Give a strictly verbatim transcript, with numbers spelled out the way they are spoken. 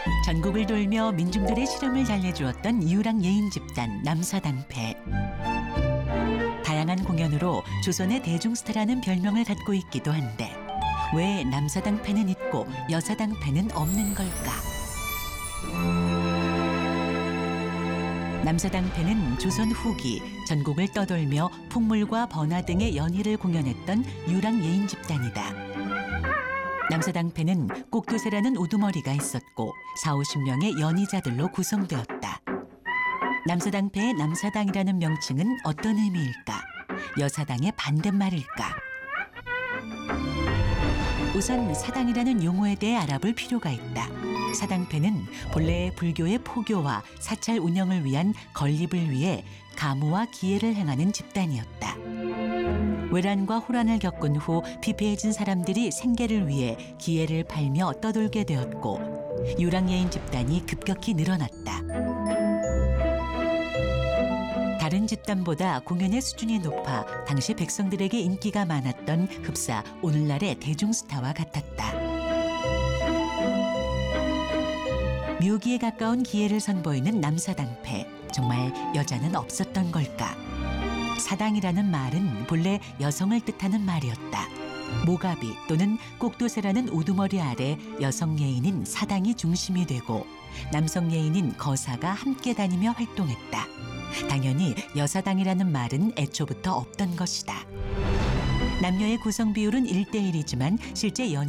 전국을 돌며 민중들의 시름을 달래주었던 유랑 예인 집단 남사당패. 다양한 공연으로 조선의 대중스타라는 별명을 갖고 있기도 한데 왜 남사당패는 있고 여사당패는 없는 걸까? 남사당패는 조선 후기 전국을 떠돌며 풍물과 번화 등의 연희를 공연했던 유랑 예인 집단이다. 남사당패는 꼭두새라는 우두머리가 있었고 사오십 명의 연희자들로 구성되었다. 남사당패의 남사당이라는 명칭은 어떤 의미일까? 여사당의 반대말일까? 우선 사당이라는 용어에 대해 알아볼 필요가 있다. 사당패는 본래 불교의 포교와 사찰 운영을 위한 건립을 위해 가무와 기해를 행하는 집단이었다. 외란과 호란을 겪은 후 피폐해진 사람들이 생계를 위해 기해를 팔며 떠돌게 되었고 유랑예인 집단이 급격히 늘어났다. 다른 집단보다 공연의 수준이 높아 당시 백성들에게 인기가 많았던 흡사 오늘날의 대중스타와 같았다. 묘기에 가까운 기해를 선보이는 남사당패. 정말 여자는 없었던 걸까? 사당이라는 말은 본래 여성을 뜻하는 말이었다. 모가비 또는 꼭두새라는 우두머리 아래 여성 예인인 사당이 중심이 되고 남성 예인인 거사가 함께 다니며 활동했다. 당연히 여사당이라는 말은 애초부터 없던 것이다. 남녀의 구성 비율은 일 대일이지만 실제 연